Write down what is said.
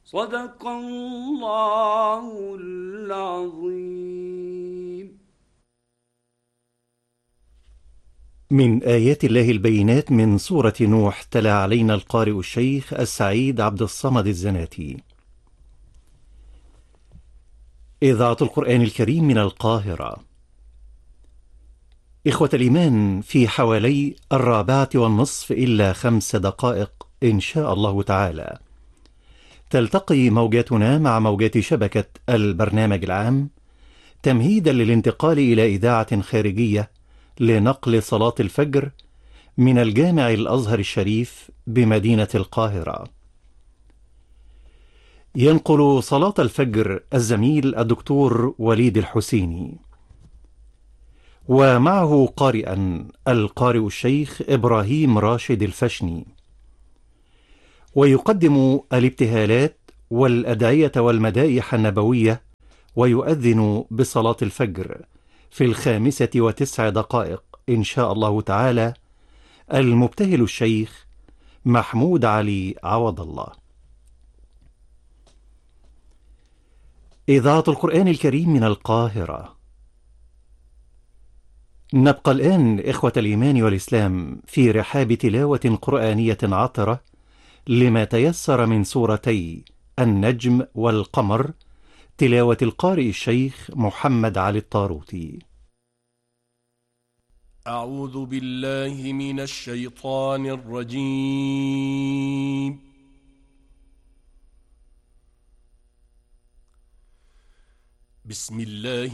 صدق الله العظيم. من آيات الله البينات من سورة نوح، تلا علينا القارئ الشيخ السعيد عبد الصمد الزناتي. إذاعة القرآن الكريم من القاهرة. إخوة الإيمان، في حوالي 4:15 إلا 5 دقائق إن شاء الله تعالى تلتقي موجاتنا مع موجات شبكة البرنامج العام، تمهيدا للانتقال إلى إذاعة خارجية لنقل صلاة الفجر من الجامع الأزهر الشريف بمدينة القاهرة. ينقل صلاة الفجر الزميل الدكتور وليد الحسيني، ومعه قارئا القارئ الشيخ إبراهيم راشد الفشني، ويقدم الابتهالات والأدعية والمدائح النبوية، ويؤذن بصلاة الفجر في 5:09 إن شاء الله تعالى المبتهل الشيخ محمود علي عوض الله. إذاعة القرآن الكريم من القاهرة. نبقى الآن إخوة الإيمان والإسلام في رحاب تلاوة قرآنية عطرة لما تيسر من سورتي النجم والقمر، تلاوة القارئ الشيخ محمد علي الطاروطي. أعوذ بالله من الشيطان الرجيم. بسم الله